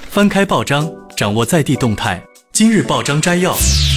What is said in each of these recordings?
翻开报章，掌握在地动态。今日报章摘要，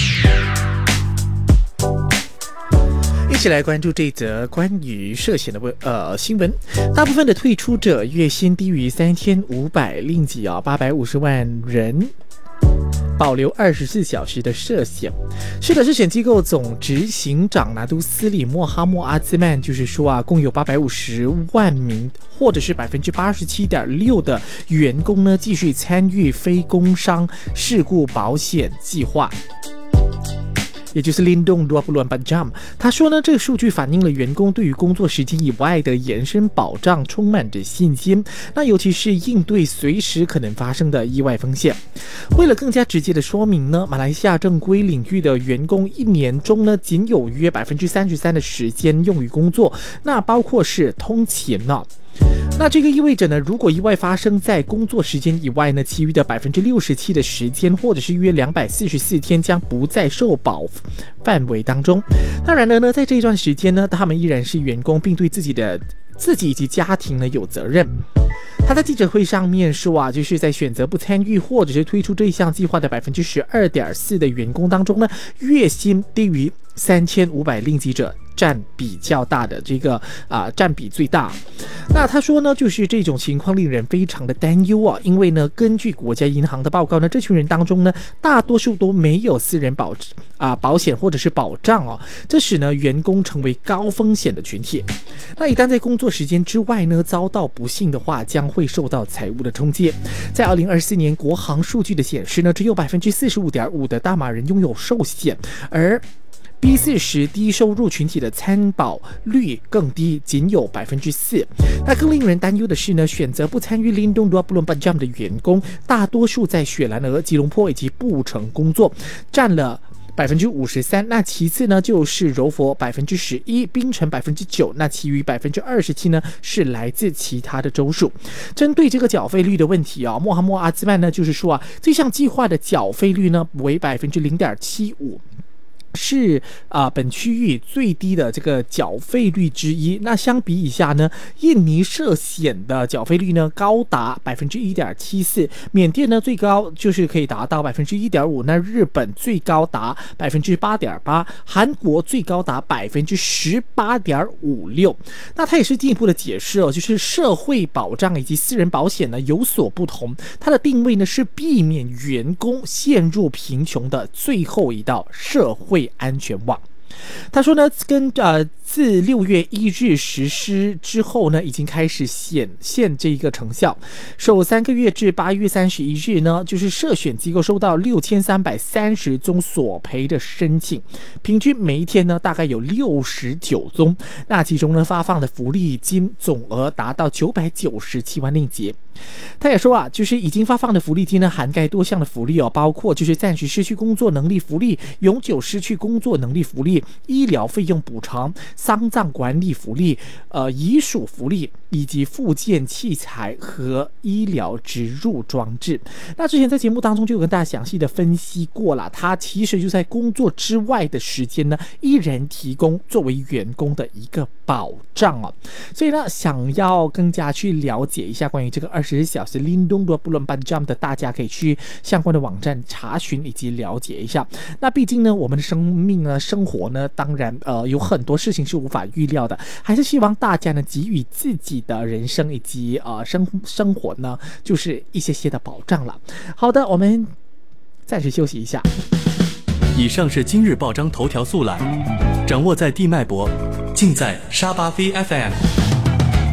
一起来关注这则关于涉险的新闻。大部分的退出者月薪低于3500令吉850万人。保留24小时的涉险。是的，涉险机构总执行长拿督斯里莫哈默阿兹曼就是说共有850万名或者是87.6%的员工呢继续参与非工伤事故保险计划。也就是 Lindung 24 jam。 他说呢，这个数据反映了员工对于工作时间以外的延伸保障充满着信心，那尤其是应对随时可能发生的意外风险。为了更加直接的说明呢，马来西亚正规领域的员工一年中呢仅有约33%的时间用于工作，那包括是通勤呢。那这个意味着呢，如果意外发生在工作时间以外呢，其余的67%的时间，或者是约244天，将不在受保范围当中。当然了呢，在这一段时间呢，他们依然是员工，并对自己以及家庭呢有责任。他在记者会上面说就是在选择不参与或者是推出这一项计划的12.4%的员工当中呢，月薪低于3500令吉者占比较大的占比最大。那他说呢，就是这种情况令人非常的担忧因为呢，根据国家银行的报告呢，这群人当中呢，大多数都没有私人保险或者是保障这使呢员工成为高风险的群体。那一旦在工作时间之外呢遭到不幸的话，将会受到财务的冲击。在2024年国行数据的显示呢，只有45.5%的大马人拥有寿险，而B40低收入群体的参保率更低，仅有4%。那更令人担忧的是呢，选择不参与 Lindung 24 jam 的员工，大多数在雪兰莪、吉隆坡以及布城工作，占了53%。那其次呢就是柔佛11%，槟城9%，那其余27%呢是来自其他的州属。针对这个缴费率的问题莫哈默阿兹曼呢就是说这项计划的缴费率呢为0.75%。是本区域最低的这个缴费率之一。那相比以下呢，印尼涉险的缴费率呢高达1.74%，缅甸呢最高就是可以达到1.5%，那日本最高达8.8%，韩国最高达18.56%。那他也是进一步的解释就是社会保障以及私人保险呢有所不同，它的定位呢是避免员工陷入贫穷的最后一道社会安全网。他说呢，自6月1日实施之后呢，已经开始显现这个成效。首3个月至8月31日呢，就是涉险机构收到6330宗索赔的申请，平均每一天呢大概有69宗。那其中呢发放的福利金总额达到997万令吉。他也说就是已经发放的福利金呢涵盖多项的福利包括就是暂时失去工作能力福利、永久失去工作能力福利、医疗费用补偿、丧葬管理福利、遗属福利以及复健器材和医疗植入装置。那之前在节目当中就有跟大家详细的分析过了，他其实就在工作之外的时间呢，依然提供作为员工的一个保障所以呢，想要更加去了解一下关于这个24小时 Lindung 24 jam 的，大家可以去相关的网站查询以及了解一下。那毕竟呢，我们的生命呢、生活呢，当然有很多事情是无法预料的，还是希望大家呢给予自己的人生以及生活呢，就是一些的保障了。好的，我们暂时休息一下。 以上是今日报章头条速览，掌握在地脉搏，尽在沙巴 VFM。